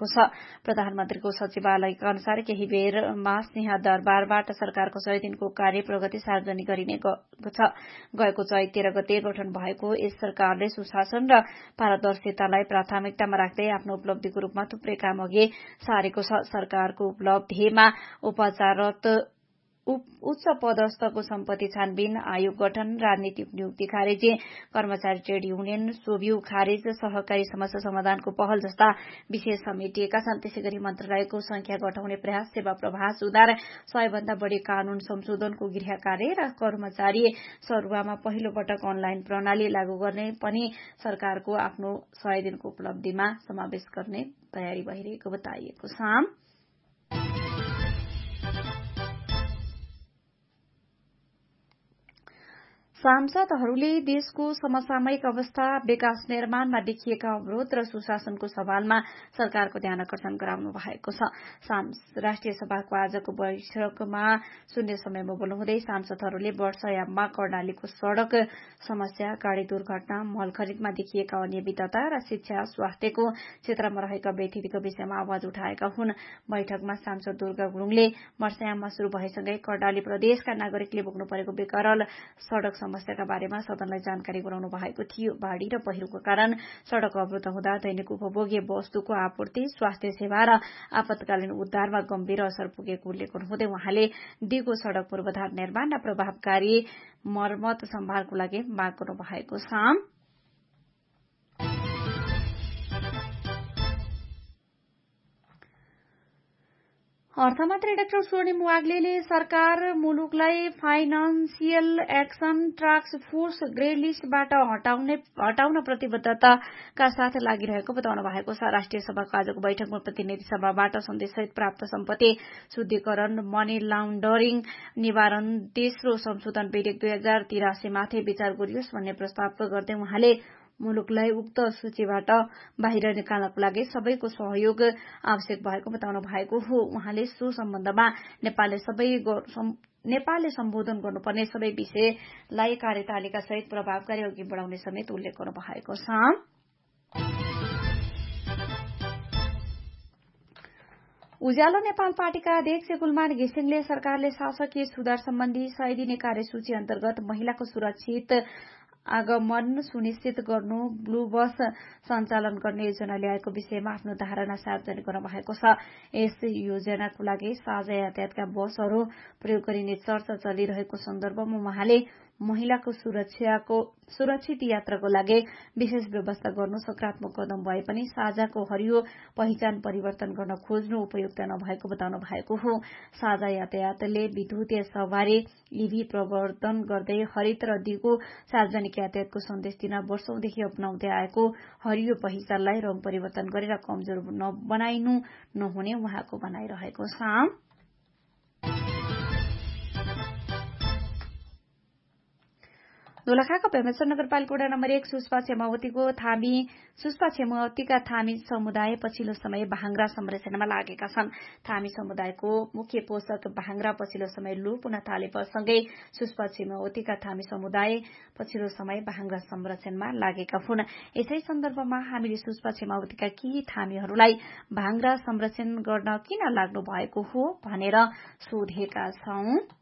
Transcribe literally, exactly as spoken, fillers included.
भएको छ। प्रधानमन्त्रीको सचिवालयका अनुसार केही बेरमा सिंह दरबारबाट सरकारको सय दिनको कार्य प्रगति सार्वजनिक गरिने छ। गएको चैत तेह्र गते गठन भएको यस सरकारले सुशासन र पारदर्शितालाई प्राथमिकतामा राख्दै आफ्नो उपलब्धिको रूपमा थुप्रै काम अघि सारेको छ। सरकारको उपलब्धिमा उपचाररत उच्च पदस्थको सम्पत्ति छानबिन आयोग गठन, राजनीतिक नियुक्ति खारेजी, कर्मचारी ट्रेड युनियन सोभियु खारेज, सहकारी समस्या समाधानको पहल जस्ता विषय समेटिएका छन्। त्यसै गरी मन्त्रालयको संख्या घटाउने प्रयास, सेवा प्रवाह सुधार, सयभन्दा बढ़ी कानून संशोधनको गृह कार्य र कर्मचारी सरुवामा पहिलो पटक अनलाइन प्रणाली लागू गर्ने पनि सरकारको आफ्नो सय दिनको उपलब्धिमा समावेश गर्ने तयारी भइरहेको बताइएको छ। सांसदहरूले देशको समसामयिक अवस्था, विकास निर्माणमा देखिएका अवरोध र सुशासनको सवालमा सरकारको ध्यान आकर्षण गराउनु भएको छ। राष्ट्रिय सभाको आजको बैठकमा शून्य समयमा बोल्नुहुँदै सांसदहरूले वर्षायाममा कर्णालीको सड़क समस्या, गाड़ी दुर्घटना, मल खरिदमा देखिएका अनियमितता र शिक्षा, स्वास्थ्यको क्षेत्रमा रहेका व्यथितिको विषयमा आवाज उठाएका हुन्। बैठकमा सांसद दुर्गा गुरूङले वर्षायाममा शुरू भएसँगै कर्णाली प्रदेशका नागरिकले भोग्नु परेको बेकराल सड़क समस्याका बारेमा सदनलाई जानकारी गराउनु भएको थियो। बाढ़ी र पहिरोको कारण सड़क अवरुद्ध हुँदा दैनिक उपभोग्य वस्तुको आपूर्ति, स्वास्थ्य सेवा र आपतकालीन उद्धारमा गम्भीर असर पुगेको उल्लेख गर्नुहुँदै उहाँले दिगो सड़क पूर्वाधार निर्माण र प्रभावकारी मर्मत सम्भालको लागि माग गर्नु भएको छ। अर्थमन्त्री डाक्टर स्वर्णिम वाग्लेले सरकार मुलुकलाई financial action task force grey लिस्टबाट हटाउने हटाउन प्रतिबद्धताका साथ लागिरहेको बताउनु भएको छ। राष्ट्रिय सभाको आजको बैठकमा प्रतिनिधि सभाबाट सन्देशसहित प्राप्त सम्पत्ति शुद्धिकरण, मनी लाउण्डरिङ निवारण तेस्रो संशोधन विधेयक दुई हजार तिरासी माथि विचार गरियोस् भन्ने प्रस्ताव गर्दै उहाँले मुलुकलाई उक्त सूचीबाट बाहिर निकाल्नको लागि सबैको सहयोग आवश्यक भएको बताउनु भएको हो। उहाँले सो सम्बन्धमा नेपालले सबै नेपालले सम्बोधन गर्नुपर्ने सबै विषयलाई कार्यतालिका सहित प्रभावकारी अघि बढ़ाउने समेत उल्लेख गर्नु भएको छ। उज्यालो नेपाल पार्टीका अध्यक्ष गुलमान घिसिङले सरकारले शासकीय सुधार सम्बन्धी सय दिने कार्यसूची अन्तर्गत महिलाको सुरक्षित आगमन सुनिश्चित गर्नु ब्लू बस सञ्चालन गर्ने योजना ल्याएको विषयमा आफ्नो धारणा सार्वजनिक गर्नु भएको छ। यस योजनाको लागि साझा यातायातका बसहरू प्रयोग गरिने चर्चा चलिरहेको सन्दर्भमा उहाँले महिलाको सुरक्षाको सुरक्षित यात्राको लागि विशेष व्यवस्था गर्नु सकारात्मक कदम भए पनि साझाको हरियो पहिचान परिवर्तन गर्न खोज्नु उपयुक्त नभएको बताउनु भएको हो। साझा यातायातले विद्युतीय सवारी ईभी प्रवर्धन गर्दै हरित र दिगो सार्वजनिक यातायातको सन्देश दिन वर्षौंदेखि अपनाउँदै आएको हरियो पहिचानलाई रंग परिवर्तन गरेर कमजोर बनाइनु नहुने उहाँको भनाइरहेको छ। दोलखाका पेमेश्वर नगरपालिका वडा नम्बर एक सुस्पा छेमावतीको थामी सुस्पा छेमावतीका थामी समुदाय पछिल्लो समय भाङ्रा संरक्षणमा लागेका छन्। थामी समुदायको मुख्य पोषक भाङ्रा पछिल्लो समय लोप हुन थालेसँगै सुस्पा छेमावतीका थामी समुदाय पछिल्लो समय भाङ्रा संरक्षणमा लागेका हुन्। यसै सन्दर्भमा हामीले सुस्पा छेमावतीका केही थामीहरूलाई भाङ्रा संरक्षण गर्न किन लाग्नु भएको हो भनेर सोधेका छौं।